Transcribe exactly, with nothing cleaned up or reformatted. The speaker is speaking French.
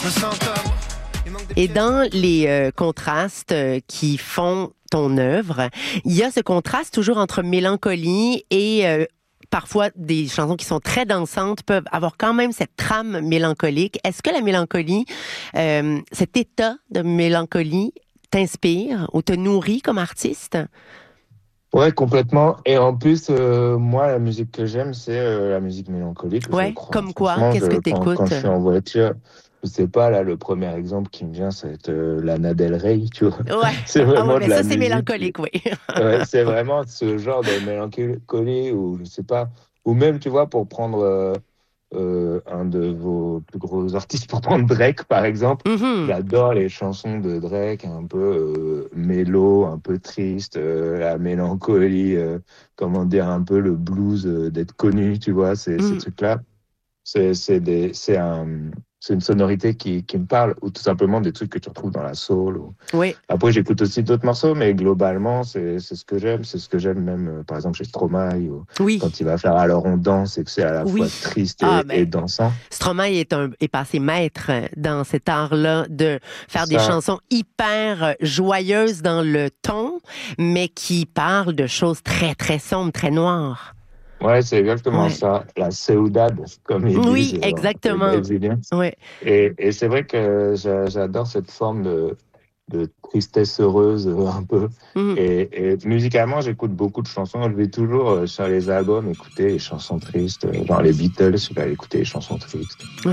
Et dans les euh, contrastes euh, qui font ton œuvre, il y a ce contraste toujours entre mélancolie et euh, parfois des chansons qui sont très dansantes peuvent avoir quand même cette trame mélancolique. Est-ce que la mélancolie, euh, cet état de mélancolie t'inspire ou te nourrit comme artiste? Ouais, complètement. Et en plus, euh, moi, la musique que j'aime, c'est euh, la musique mélancolique, je Ouais, crois. comme quoi? Franchement, Qu'est-ce que je, quand, quand t'écoutes? je suis en voiture, je sais pas, là, le premier exemple qui me vient, c'est euh, Lana Del Rey, tu vois. Ouais. C'est Ah ouais, vraiment de mais la ça, c'est musique. mélancolique, oui. Ouais, c'est vraiment ce genre de mélancolie ou je sais pas, ou même, tu vois, pour prendre euh, euh, un de vos plus gros artistes, pour prendre Drake, par exemple. Mhm. J'adore les chansons de Drake, un peu euh, mélo, un peu triste, euh, la mélancolie, euh, comment dire, un peu le blues euh, d'être connu, tu vois, ces, ces Mhm. trucs-là. C'est, c'est des, c'est un, c'est une sonorité qui, qui me parle, ou tout simplement des trucs que tu retrouves dans la soul. Ou... Oui. Après, j'écoute aussi d'autres morceaux, mais globalement, c'est, c'est ce que j'aime. C'est ce que j'aime même, euh, par exemple, chez Stromae, ou Oui. quand il va faire Alors on danse, et que c'est à la fois Oui. triste Ah, et, ben, et dansant. Stromae est, un, est passé maître dans cet art-là de faire des Ça, chansons hyper joyeuses dans le ton, mais qui parlent de choses très, très sombres, très noires. ouais, c'est exactement Ouais. ça. La saudade, comme ils Oui, disent, euh, les exactement. Brésiliens. Ouais. Et, et c'est vrai que j'a- j'adore cette forme de, de tristesse heureuse euh, un peu. Mhm. Et, et musicalement, j'écoute beaucoup de chansons. Je vais toujours euh, sur les albums écouter les chansons tristes. euh, Genre les Beatles, je vais aller écouter les chansons tristes.